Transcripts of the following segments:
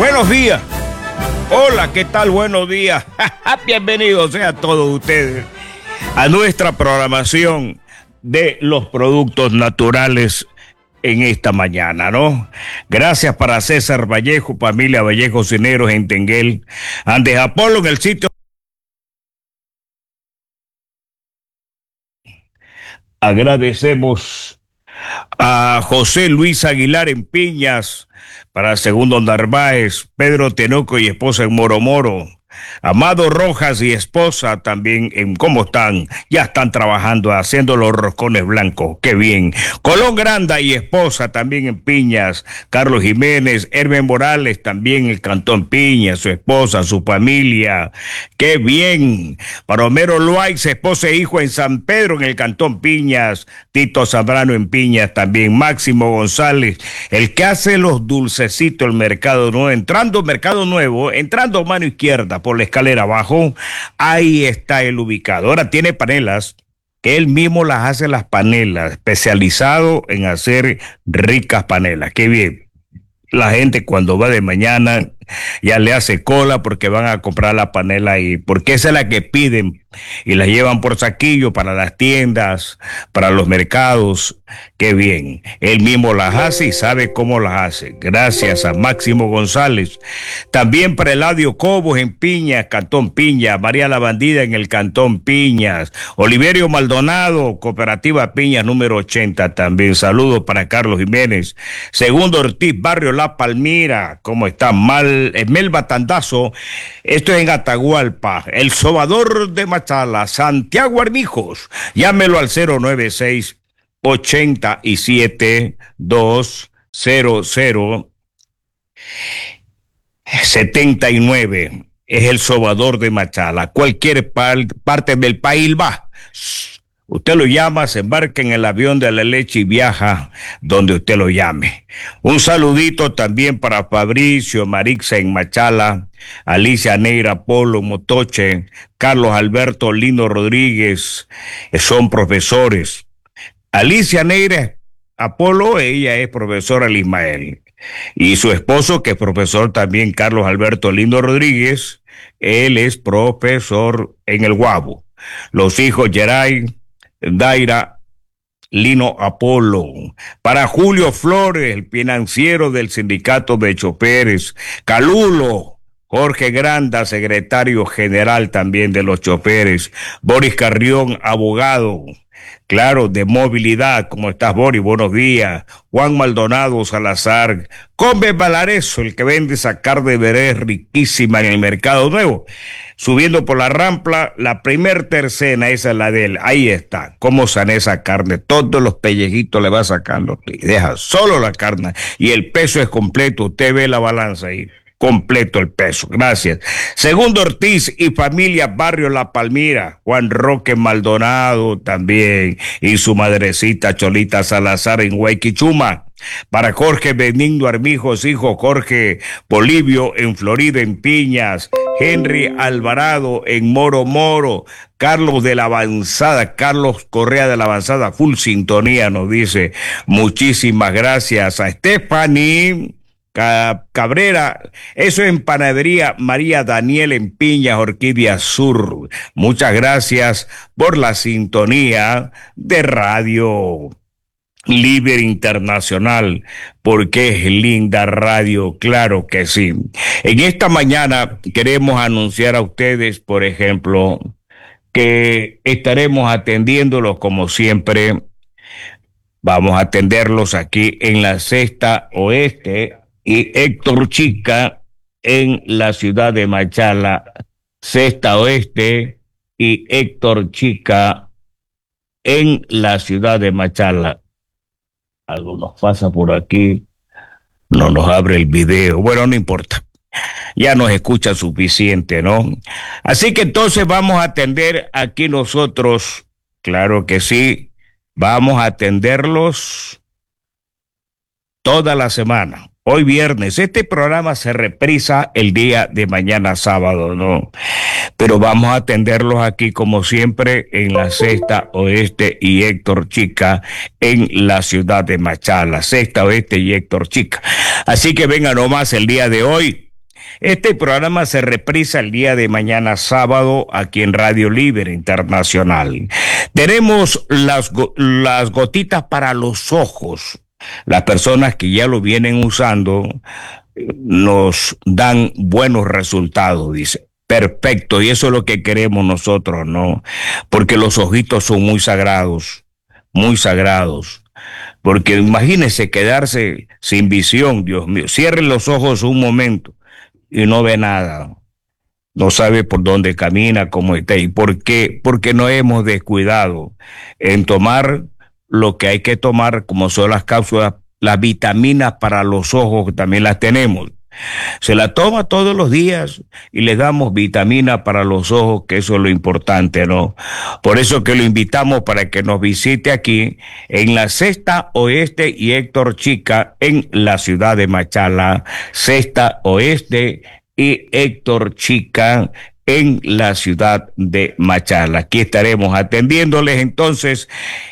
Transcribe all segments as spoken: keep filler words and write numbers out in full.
Buenos días. Hola, ¿qué tal? Buenos días. Bienvenidos sean todos ustedes a nuestra programación de los productos naturales en esta mañana, ¿no? Gracias para César Vallejo, familia Vallejo Cineros en Tenguel, Andes Apolo en el sitio. Agradecemos a José Luis Aguilar en Piñas, para Segundo Narváez, Pedro Tenoco y esposa en Moro Moro, Amado Rojas y esposa también en ¿cómo están? Ya están trabajando haciendo los roscones blancos, qué bien. Colón Granda y esposa también en Piñas, Carlos Jiménez, Hermen Morales también en el Cantón Piñas, su esposa, su familia, qué bien. Para Homero Loaiza, esposa e hijo en San Pedro en el Cantón Piñas, Tito Zambrano en Piñas también, Máximo González, el que hace los dulcecitos, el Mercado Nuevo, entrando Mercado Nuevo, entrando mano izquierda por la escalera abajo, ahí está el ubicado. Ahora tiene panelas, él mismo las hace las panelas, especializado en hacer ricas panelas. Qué bien. La gente cuando va de mañana ya le hace cola porque van a comprar la panela ahí, porque esa es la que piden y la llevan por saquillo para las tiendas, para los mercados. Qué bien, él mismo las hace y sabe cómo las hace. Gracias a Máximo González. También para Eladio Cobos en Piñas, Cantón Piñas, María la Bandida en el Cantón Piñas, Oliverio Maldonado, Cooperativa Piñas número ochenta también. Saludos para Carlos Jiménez. Segundo Ortiz, Barrio La Palmira, ¿cómo está? Mal, Melba Tandazo, esto es en Atahualpa. El Sobador de Machala, Santiago Armijos, llámelo al cero nueve seis, ochenta y siete, dos cero cero, setenta y nueve. Es el Sobador de Machala. Cualquier par, parte del país va. Usted lo llama, se embarca en el avión de la leche y viaja donde usted lo llame. Un saludito también para Fabricio Marixa en Machala, Alicia Neira Polo Motoche, Carlos Alberto Lino Rodríguez, son profesores. Alicia Neira Apolo, ella es profesora al Ismael. Y su esposo, que es profesor también, Carlos Alberto Lino Rodríguez, él es profesor en el Guabo. Los hijos Geray, Daira, Lino Apolo. Para Julio Flores, el financiero del sindicato de choferes. Calulo, Jorge Granda, secretario general también de los choferes. Boris Carrión, abogado, claro, de movilidad. ¿Cómo estás, Boris? Buenos días. Juan Maldonado Salazar. Come Valareso, el que vende esa carne de verés riquísima en el Mercado Nuevo. Subiendo por la rampla, la primer tercena, esa es la de él. Ahí está. Cómo sana esa carne. Todos los pellejitos le va sacando. Y deja solo la carne. Y el peso es completo. Usted ve la balanza ahí. Completo el peso. Gracias. Segundo Ortiz y familia Barrio La Palmira. Juan Roque Maldonado también. Y su madrecita Cholita Salazar en Huayquichuma. Para Jorge Benigno Armijos, hijo Jorge Bolivio en Florida, en Piñas. Henry Alvarado en Moro Moro. Carlos de la Avanzada, Carlos Correa de la Avanzada, full sintonía, nos dice. Muchísimas gracias a Stephanie Cabrera, eso en Panadería María Daniel en Piñas, Orquídea Sur. Muchas gracias por la sintonía de Radio Líder Internacional, porque es linda radio, claro que sí. En esta mañana queremos anunciar a ustedes, por ejemplo, que estaremos atendiéndolos como siempre. Vamos a atenderlos aquí en la Sexta Oeste y Héctor Chica en la ciudad de Machala. Sexta Oeste y Héctor Chica en la ciudad de Machala. Algo nos pasa por aquí, no nos abre el video. Bueno, no importa, ya nos escucha suficiente, ¿no? Así que entonces vamos a atender aquí nosotros, claro que sí, vamos a atenderlos toda la semana. Hoy viernes, este programa se reprisa el día de mañana sábado, ¿no? Pero vamos a atenderlos aquí como siempre en la Sexta Oeste y Héctor Chica en la ciudad de Machala. Sexta Oeste y Héctor Chica. Así que venga nomás el día de hoy. Este programa se reprisa el día de mañana sábado aquí en Radio Libre Internacional. Tenemos las, las gotitas para los ojos. Las personas que ya lo vienen usando nos dan buenos resultados, dice. Perfecto, y eso es lo que queremos nosotros, ¿no? Porque los ojitos son muy sagrados, muy sagrados. Porque imagínese quedarse sin visión, Dios mío. Cierre los ojos un momento y no ve nada. No sabe por dónde camina, cómo está. ¿Y por qué? Porque no hemos descuidado en tomar lo que hay que tomar, como son las cápsulas, las vitaminas para los ojos, que también las tenemos. Se la toma todos los días y le damos vitamina para los ojos, que eso es lo importante, ¿no? Por eso que lo invitamos para que nos visite aquí en la Sexta Oeste y Héctor Chica en la ciudad de Machala. Sexta Oeste y Héctor Chica en la ciudad de Machala. Aquí estaremos atendiéndoles entonces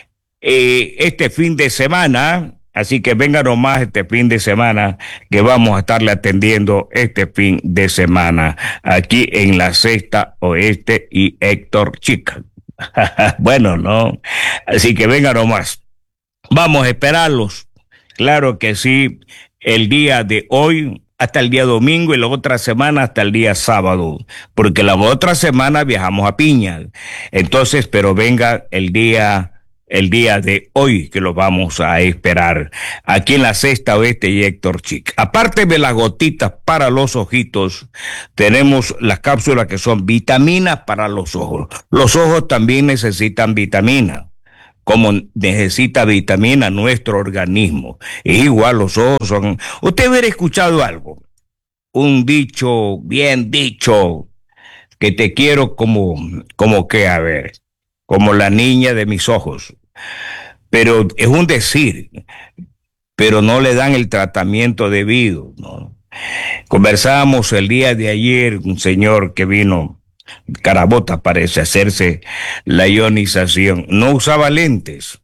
eh, este fin de semana. Así que venga nomás este fin de semana que vamos a estarle atendiendo este fin de semana aquí en la Sexta Oeste y Héctor Chica. Bueno, ¿no? Así que venga nomás. Vamos a esperarlos. Claro que sí, el día de hoy hasta el día domingo y la otra semana hasta el día sábado, porque la otra semana viajamos a Piña. Entonces, pero venga el día el día de hoy que lo vamos a esperar aquí en la Sexta Oeste y Héctor Chic. Aparte de las gotitas para los ojitos, tenemos las cápsulas que son vitaminas para los ojos. Los ojos también necesitan vitamina, como necesita vitamina nuestro organismo. E igual los ojos son... Usted hubiera escuchado algo, un dicho, bien dicho, que te quiero como, como que, a ver, como la niña de mis ojos. Pero es un decir, pero no le dan el tratamiento debido, ¿no? Conversábamos el día de ayer, un señor que vino, Carabota parece, hacerse la ionización, no usaba lentes.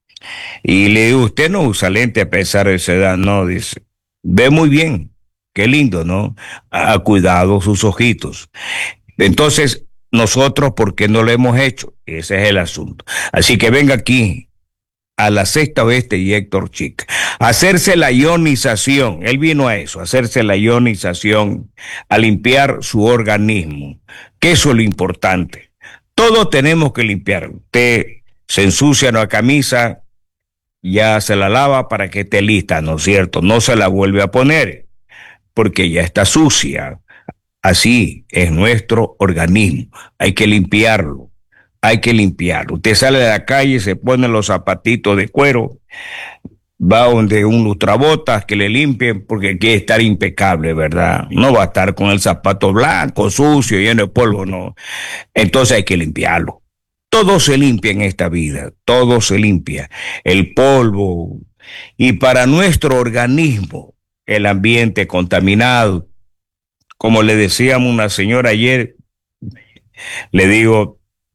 Y le digo, usted no usa lentes a pesar de esa edad, no, dice, ve muy bien, qué lindo, ¿no? Ha cuidado sus ojitos. Entonces, nosotros, ¿por qué no lo hemos hecho? Ese es el asunto. Así que venga aquí a la Sexta Oeste y Héctor Chic. Hacerse la ionización. Él vino a eso, hacerse la ionización, a limpiar su organismo. Que eso es lo importante. Todos tenemos que limpiar. Usted se ensucia una camisa, ya se la lava para que esté lista, ¿no es cierto? No se la vuelve a poner porque ya está sucia. Así es nuestro organismo. Hay que limpiarlo. Hay que limpiarlo. Usted sale de la calle, se pone los zapatitos de cuero, va donde un lustrabotas que le limpien porque quiere estar impecable, ¿verdad? No va a estar con el zapato blanco, sucio, lleno de polvo, no. Entonces hay que limpiarlo. Todo se limpia en esta vida, todo se limpia. El polvo. Y para nuestro organismo, el ambiente contaminado, como le decíamos a una señora ayer, le digo,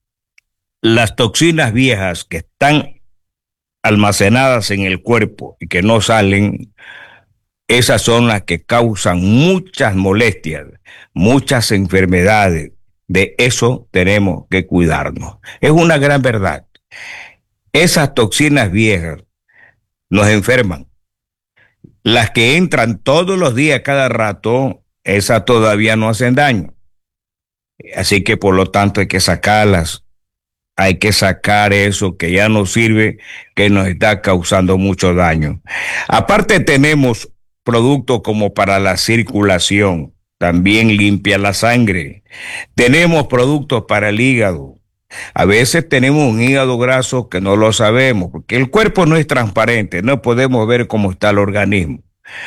las toxinas viejas que están almacenadas en el cuerpo y que no salen, esas son las que causan muchas molestias, muchas enfermedades. De eso tenemos que cuidarnos. Es una gran verdad. Esas toxinas viejas nos enferman. Las que entran todos los días, cada rato, esas todavía no hacen daño. Así que por lo tanto hay que sacarlas. Hay que sacar eso que ya no sirve, que nos está causando mucho daño. Aparte tenemos productos como para la circulación, también limpia la sangre. Tenemos productos para el hígado. A veces tenemos un hígado graso que no lo sabemos, porque el cuerpo no es transparente, no podemos ver cómo está el organismo.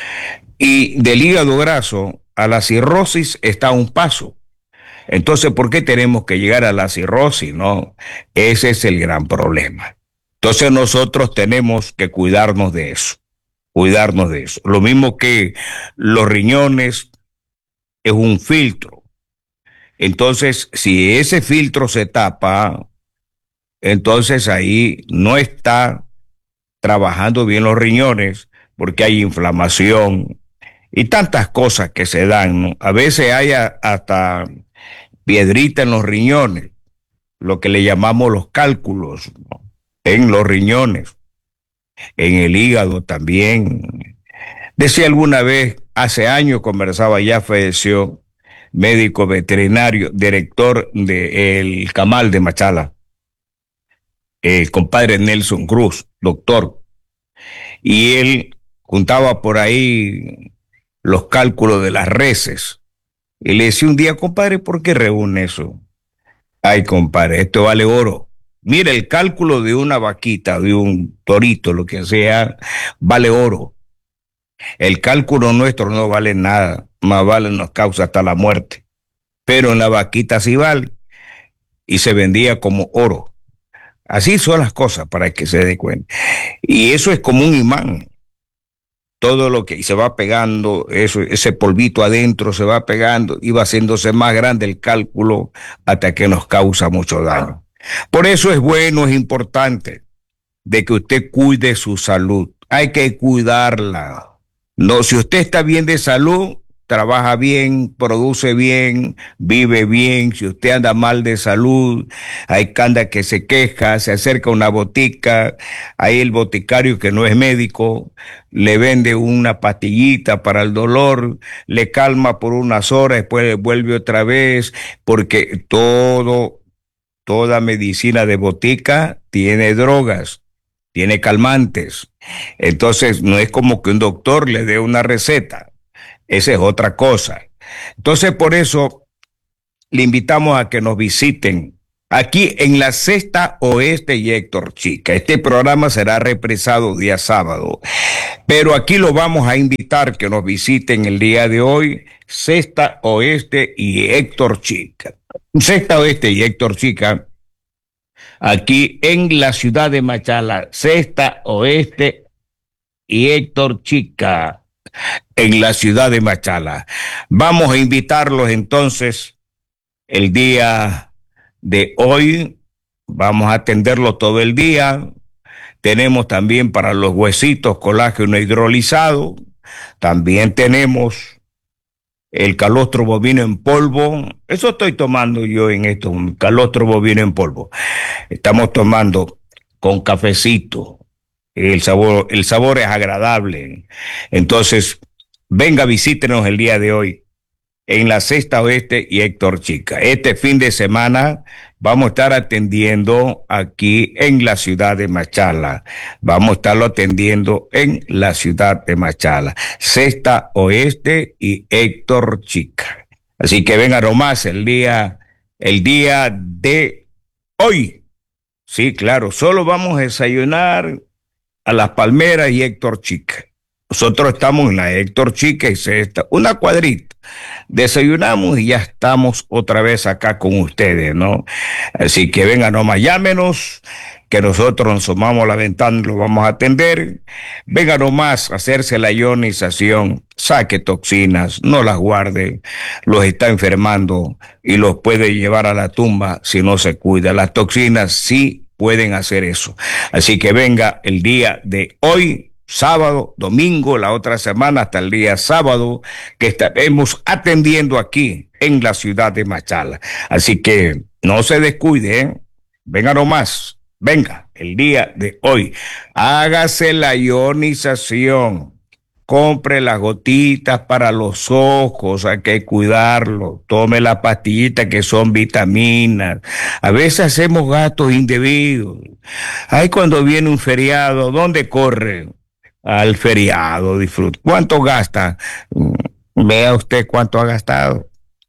Y del hígado graso a la cirrosis está a un paso. Entonces, ¿por qué tenemos que llegar a la cirrosis? No, ese es el gran problema. Entonces nosotros tenemos que cuidarnos de eso, cuidarnos de eso. Lo mismo que los riñones es un filtro. Entonces, si ese filtro se tapa, entonces ahí no está trabajando bien los riñones porque hay inflamación y tantas cosas que se dan, ¿no? A veces hay a, hasta piedrita en los riñones, lo que le llamamos los cálculos, ¿no? En los riñones, en el hígado también. Decía alguna vez, hace años conversaba, ya falleció, médico veterinario, director del Camal de Machala, el compadre Nelson Cruz, doctor, y él juntaba por ahí los cálculos de las reses. Y le decía un día, compadre, ¿por qué reúne eso? Ay, compadre, esto vale oro. Mira, el cálculo de una vaquita, de un torito, lo que sea, vale oro. El cálculo nuestro no vale nada, más vale nos causa hasta la muerte. Pero en la vaquita sí vale y se vendía como oro. Así son las cosas para que se dé cuenta. Y eso es como un imán. Todo lo que y se va pegando, eso, ese polvito adentro se va pegando y va haciéndose más grande el cálculo hasta que nos causa mucho daño. Por eso es bueno, es importante de que usted cuide su salud. Hay que cuidarla. No, si usted está bien de salud, trabaja bien, produce bien, vive bien. Si usted anda mal de salud, hay canda que se queja, se acerca a una botica, ahí el boticario que no es médico le vende una pastillita para el dolor, le calma por unas horas, después vuelve otra vez, porque todo, toda medicina de botica tiene drogas, tiene calmantes. Entonces no es como que un doctor le dé una receta. Esa es otra cosa. Entonces, por eso le invitamos a que nos visiten aquí en la Sexta Oeste y Héctor Chica. Este programa será reprisado día sábado, pero aquí lo vamos a invitar que nos visiten el día de hoy, Sexta Oeste y Héctor Chica. Sexta Oeste y Héctor Chica, aquí en la ciudad de Machala, Sexta Oeste y Héctor Chica, en la ciudad de Machala. Vamos a invitarlos entonces el día de hoy. Vamos a atenderlo todo el día. Tenemos también para los huesitos colágeno hidrolizado. También tenemos el calostro bovino en polvo. Eso estoy tomando yo en esto, un calostro bovino en polvo. Estamos tomando con cafecito. El sabor, el sabor es agradable. Entonces, venga, visítenos el día de hoy en la Sexta Oeste y Héctor Chica. Este fin de semana vamos a estar atendiendo aquí en la ciudad de Machala. Vamos a estarlo atendiendo en la ciudad de Machala. Sexta Oeste y Héctor Chica. Así que venga nomás el día, el día de hoy. Sí, claro, solo vamos a desayunar a Las Palmeras y Héctor Chica. Nosotros estamos en la Héctor Chica y Sexta, una cuadrita. Desayunamos y ya estamos otra vez acá con ustedes, ¿no? Así que venga nomás, llámenos, que nosotros nos sumamos a la ventana y lo vamos a atender. Venga nomás a hacerse la ionización, saque toxinas, no las guarde, los está enfermando y los puede llevar a la tumba si no se cuida. Las toxinas sí pueden hacer eso. Así que venga el día de hoy, sábado, domingo, la otra semana hasta el día sábado, que estaremos atendiendo aquí en la ciudad de Machala. Así que no se descuide, ¿eh? Venga nomás, venga el día de hoy. Hágase la ionización. Compre las gotitas para los ojos, hay que cuidarlo. Tome las pastillitas que son vitaminas. A veces hacemos gastos indebidos. Ay, cuando viene un feriado, ¿dónde corre? Al feriado, disfrute. ¿Cuánto gasta? Vea usted cuánto ha gastado.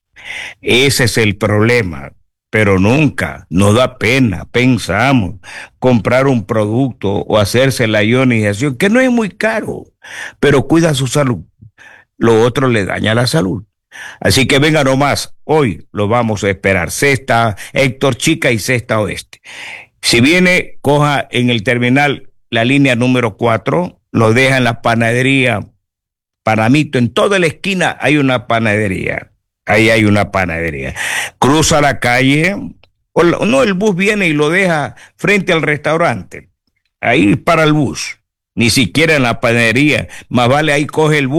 Ese es el problema. Pero nunca nos da pena, pensamos, comprar un producto o hacerse la ionización, que no es muy caro, pero cuida su salud. Lo otro le daña la salud. Así que venga nomás, hoy lo vamos a esperar. Sexta, Héctor Chica y Sexta Oeste. Si viene, coja en el terminal la línea número cuatro, lo deja en la panadería Panamito. En toda la esquina hay una panadería. Ahí hay una panadería. Cruza la calle, o no, el bus viene y lo deja frente al restaurante. Ahí para el bus. Ni siquiera en la panadería. Más vale ahí coge el bus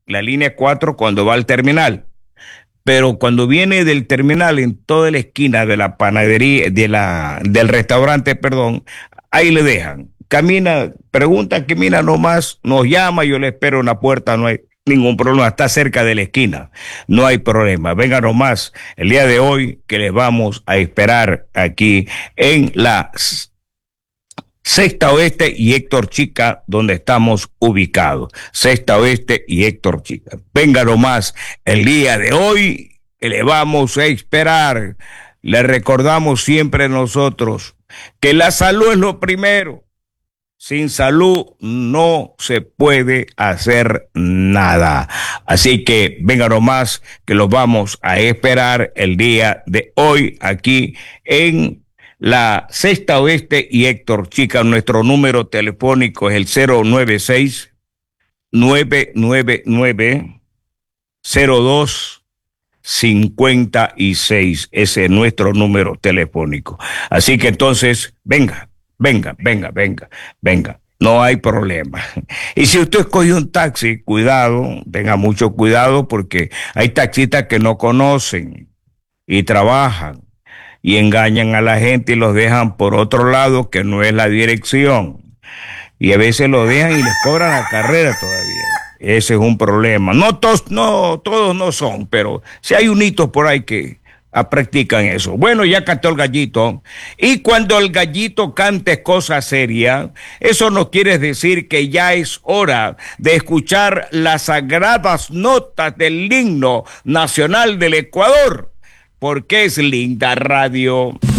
la línea cuatro cuando va al terminal. Pero cuando viene del terminal, en toda la esquina de la panadería, de la, del restaurante, perdón, ahí le dejan. Camina, pregunta que mira nomás, nos llama, yo le espero en la puerta, no hay ningún problema, está cerca de la esquina, no hay problema. Venga nomás el día de hoy que les vamos a esperar aquí en la Sexta Oeste y Héctor Chica, donde estamos ubicados. Sexta Oeste y Héctor Chica. Venga nomás el día de hoy que le vamos a esperar. Le recordamos siempre nosotros que la salud es lo primero. Sin salud no se puede hacer nada. Así que venga nomás que los vamos a esperar el día de hoy aquí en la Sexta Oeste y Héctor Chica. Nuestro número telefónico es el cero nueve seis, nueve nueve nueve, cero dos cinco seis. Ese es nuestro número telefónico. Así que entonces, venga, venga, venga, venga, venga. No hay problema. Y si usted escoge un taxi, cuidado, tenga mucho cuidado porque hay taxistas que no conocen y trabajan y engañan a la gente y los dejan por otro lado que no es la dirección. Y a veces lo dejan y les cobran la carrera todavía. Ese es un problema. No todos, no, todos no son, pero si hay unitos por ahí que ah, practican eso. Bueno, ya cantó el gallito. Y cuando el gallito cante cosas serias, eso no quiere decir que ya es hora de escuchar las sagradas notas del himno nacional del Ecuador, porque es linda radio.